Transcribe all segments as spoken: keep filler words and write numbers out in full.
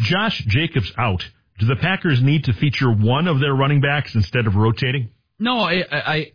Josh Jacobs out, do the Packers need to feature one of their running backs instead of rotating? No, I I,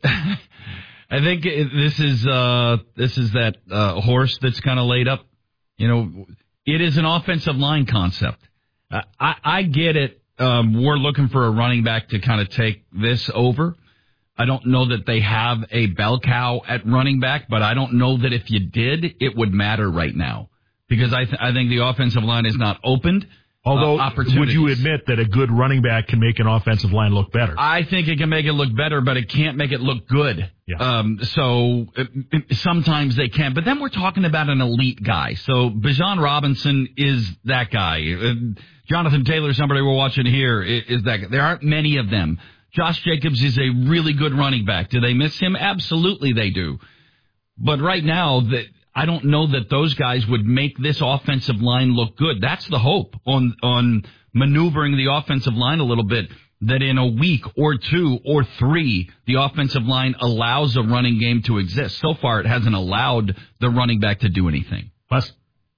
I think this is uh, this is that uh, horse that's kind of laid up. You know, it is an offensive line concept. Uh, I, I get it. Um, we're looking for a running back to kind of take this over. I don't know that they have a bell cow at running back, but I don't know that if you did, it would matter right now because I th- I think the offensive line is not opened. Although, uh, would you admit that a good running back can make an offensive line look better? I think it can make it look better, but it can't make it look good. Yeah. Um, so it, it, sometimes they can. But then we're talking about an elite guy. So Bijan Robinson is that guy. Uh, Jonathan Taylor, somebody we're watching here, is, is that guy. There aren't many of them. Josh Jacobs is a really good running back. Do they miss him? Absolutely they do. But right now, that I don't know that those guys would make this offensive line look good. That's the hope on on maneuvering the offensive line a little bit, that in a week or two or three, the offensive line allows a running game to exist. So far, it hasn't allowed the running back to do anything. Plus,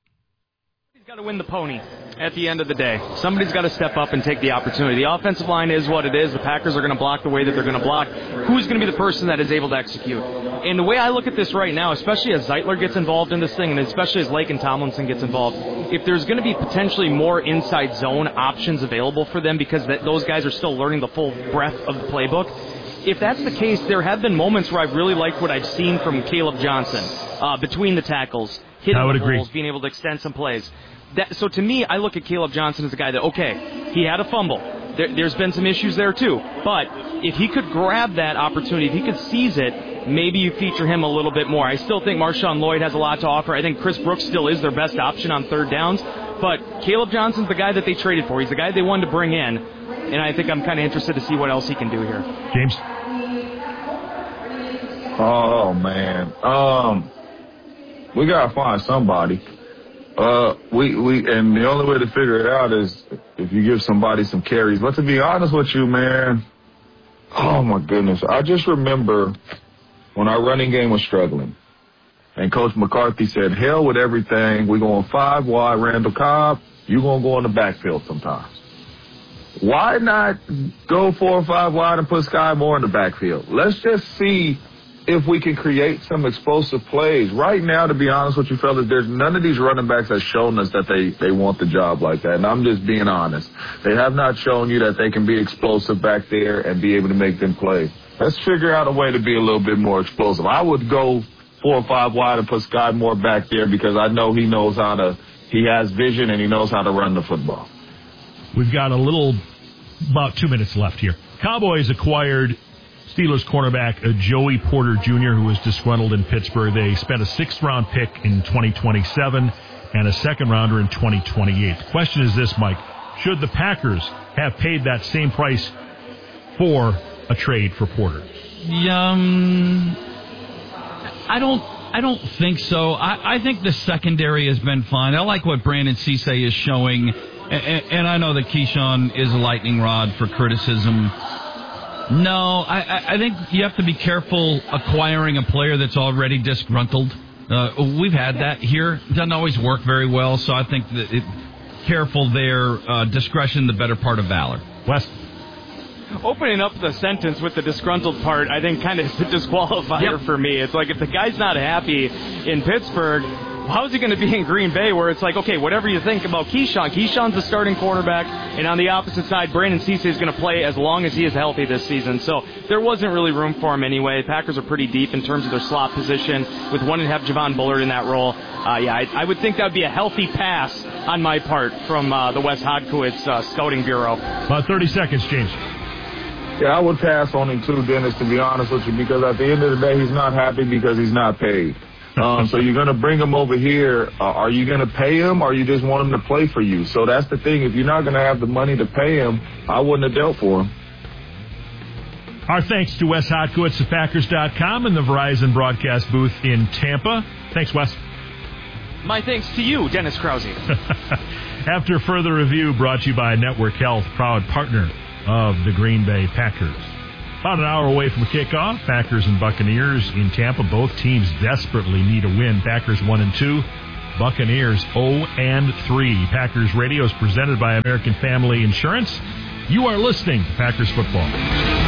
he's got to win the pony at the end of the day. Somebody's got to step up and take the opportunity. The offensive line is what it is. The Packers are going to block the way that they're going to block. Who's going to be the person that is able to execute? And the way I look at this right now, especially as Zeitler gets involved in this thing, and especially as Laken Tomlinson gets involved, if there's going to be potentially more inside zone options available for them because that, those guys are still learning the full breadth of the playbook, if that's the case, there have been moments where I've really liked what I've seen from Caleb Johnson uh, between the tackles, hitting I would the agree. holes, being able to extend some plays. That, so to me, I look at Caleb Johnson as a guy that, okay, he had a fumble. There, there's been some issues there too. But if he could grab that opportunity, if he could seize it, maybe you feature him a little bit more. I still think Marshawn Lloyd has a lot to offer. I think Chris Brooks still is their best option on third downs. But Caleb Johnson's the guy that they traded for. He's the guy they wanted to bring in. And I think I'm kind of interested to see what else he can do here. James? Oh, man. Um, we got to find somebody. Uh, we, we, and the only way to figure it out is if you give somebody some carries. But to be honest with you, man, oh my goodness. I just remember when our running game was struggling and Coach McCarthy said, hell with everything. We're going five wide, Randall Cobb. You're going to go in the backfield sometimes. Why not go four or five wide and put Sky Moore in the backfield? Let's just see if we can create some explosive plays. Right now, to be honest with you fellas, there's none of these running backs have shown us that they, they want the job like that. And I'm just being honest. They have not shown you that they can be explosive back there and be able to make them play. Let's figure out a way to be a little bit more explosive. I would go four or five wide and put Sky Moore back there because I know he knows how to, he has vision and he knows how to run the football. We've got a little, about two minutes left here. Cowboys acquired Steelers cornerback uh, Joey Porter Junior, who was disgruntled in Pittsburgh. They spent a sixth-round pick in twenty twenty-seven and a second-rounder in twenty twenty-eight. The question is this, Mike. Should the Packers have paid that same price for a trade for Porter? Um, I don't I don't think so. I, I think the secondary has been fine. I like what Brandon Cisse is showing, and, and I know that Keyshawn is a lightning rod for criticism. No, I, I think you have to be careful acquiring a player that's already disgruntled. Uh, we've had that here. It doesn't always work very well, so I think that it, careful there, uh, discretion the better part of valor. Wes? Opening up the sentence with the disgruntled part, I think kind of is a disqualifier yep. for me. It's like if the guy's not happy in Pittsburgh, how is he going to be in Green Bay where it's like, okay, whatever you think about Keyshawn, Keyshawn's the starting quarterback, and on the opposite side, Brandon Cisse is going to play as long as he is healthy this season. So there wasn't really room for him anyway. The Packers are pretty deep in terms of their slot position with one and have Javon Bullard in that role. Uh, yeah, I, I would think that would be a healthy pass on my part from uh, the Wes Hodkiewicz uh, Scouting Bureau. About thirty seconds, James. Yeah, I would pass on him too, Dennis, to be honest with you, because at the end of the day, he's not happy because he's not paid. Um, so you're going to bring him over here. Uh, are you going to pay him or you just want him to play for you? So that's the thing. If you're not going to have the money to pay him, I wouldn't have dealt for him. Our thanks to Wes Hodkiewicz of Packers dot com and the Verizon broadcast booth in Tampa. Thanks, Wes. My thanks to you, Dennis Krause. After further review, brought to you by Network Health, proud partner of the Green Bay Packers. About an hour away from kickoff, Packers and Buccaneers in Tampa. Both teams desperately need a win. Packers one and two. Buccaneers oh and three. Packers Radio is presented by American Family Insurance. You are listening to Packers Football.